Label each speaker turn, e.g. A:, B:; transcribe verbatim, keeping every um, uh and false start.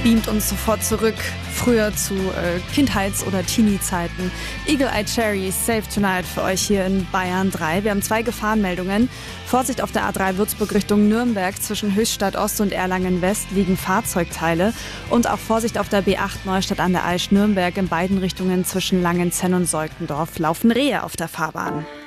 A: beamt uns sofort zurück, früher zu äh, Kindheits- oder Teenie-Zeiten. Eagle Eye Cherry, Safe Tonight für euch hier in Bayern drei. Wir haben zwei Gefahrenmeldungen. Vorsicht auf der A drei Würzburg Richtung Nürnberg. Zwischen Höchstadt Ost und Erlangen West liegen Fahrzeugteile. Und auch Vorsicht auf der B acht Neustadt an der Aisch Nürnberg. In beiden Richtungen zwischen Langenzenn und Seutendorf laufen Rehe auf der Fahrbahn.